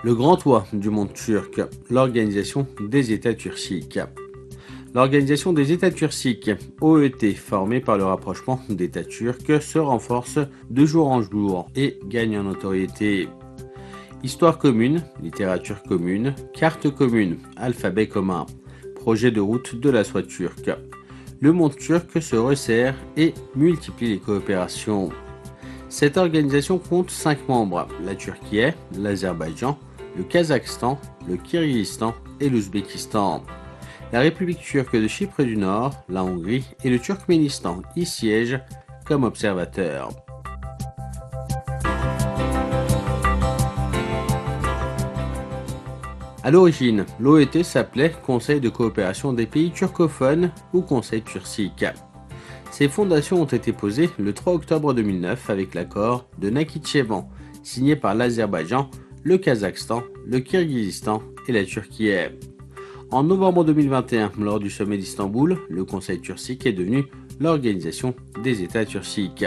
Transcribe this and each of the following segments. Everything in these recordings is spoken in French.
Le grand toit du monde turc, l'Organisation des États turciques. L'Organisation des États turciques, OET, formée par le rapprochement d'États turcs, se renforce de jour en jour et gagne en notoriété. Histoire commune, littérature commune, carte commune, alphabet commun, projet de route de la soie turque. Le monde turc se resserre et multiplie les coopérations. Cette organisation compte 5 membres, la Turquie, l'Azerbaïdjan, le Kazakhstan, le Kirghizistan et l'Ouzbékistan. La République turque de Chypre du Nord, la Hongrie et le Turkménistan y siègent comme observateurs. À l'origine, l'OET s'appelait Conseil de coopération des pays turcophones ou Conseil turcique. Ces fondations ont été posées le 3 octobre 2009 avec l'accord de Nakhichevan, signé par l'Azerbaïdjan, le Kazakhstan, le Kirghizistan et la Turquie. En novembre 2021, lors du sommet d'Istanbul, le Conseil turcique est devenu l'Organisation des États turciques.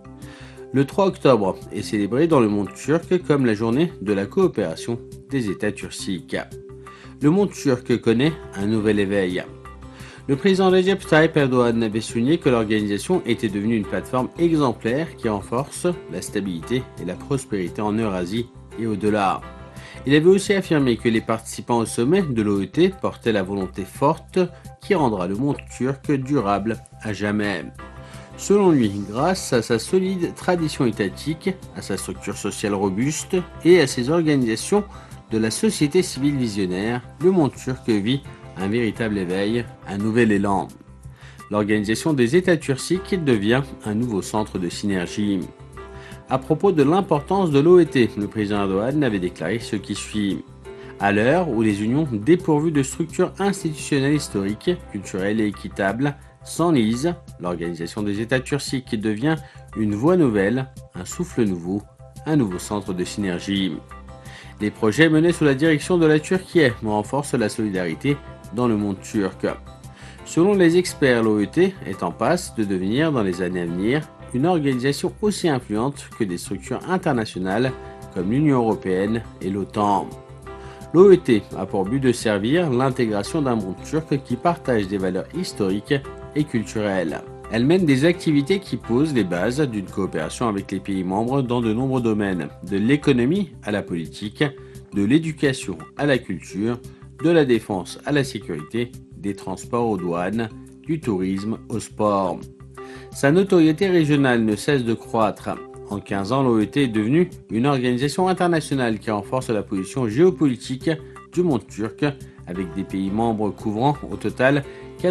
Le 3 octobre est célébré dans le monde turc comme la journée de la coopération des États turciques. Le monde turc connaît un nouvel éveil. Le président Recep Tayyip Erdoğan avait souligné que l'organisation était devenue une plateforme exemplaire qui renforce la stabilité et la prospérité en Eurasie et au-delà. Il avait aussi affirmé que les participants au sommet de l'OET portaient la volonté forte qui rendra le monde turc durable à jamais. Selon lui, grâce à sa solide tradition étatique, à sa structure sociale robuste et à ses organisations de la société civile visionnaire, le monde turc vit un véritable éveil, un nouvel élan. L'Organisation des États turciques devient un nouveau centre de synergie. À propos de l'importance de l'OET, le président Erdoğan avait déclaré ce qui suit. À l'heure où les unions dépourvues de structures institutionnelles historiques, culturelles et équitables s'enlisent, l'Organisation des États turciques devient une voie nouvelle, un souffle nouveau, un nouveau centre de synergie. Les projets menés sous la direction de la Turquie renforcent la solidarité dans le monde turc. Selon les experts, l'OET est en passe de devenir, dans les années à venir, une organisation aussi influente que des structures internationales comme l'Union européenne et l'OTAN. L'OET a pour but de servir l'intégration d'un monde turc qui partage des valeurs historiques et culturelles. Elle mène des activités qui posent les bases d'une coopération avec les pays membres dans de nombreux domaines, de l'économie à la politique, de l'éducation à la culture, de la défense à la sécurité, des transports aux douanes, du tourisme au sport. Sa notoriété régionale ne cesse de croître. En 15 ans, l'OET est devenue une organisation internationale qui renforce la position géopolitique du monde turc, avec des pays membres couvrant au total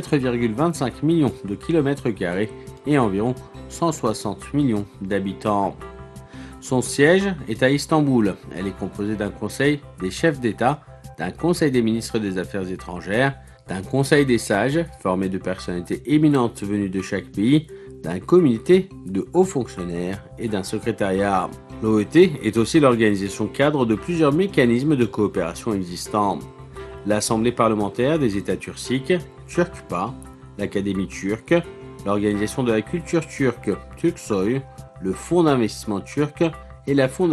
4,25 millions de kilomètres carrés et environ 160 millions d'habitants. Son siège est à Istanbul. Elle est composée d'un conseil des chefs d'État, d'un conseil des ministres des Affaires étrangères, d'un conseil des sages, formé de personnalités éminentes venues de chaque pays, d'un comité de hauts fonctionnaires et d'un secrétariat. L'OET est aussi l'organisation cadre de plusieurs mécanismes de coopération existants. L'Assemblée parlementaire des États turciques, Turkpa, l'Académie turque, l'Organisation de la culture turque, Turksoy, le Fonds d'investissement turc et la Fondation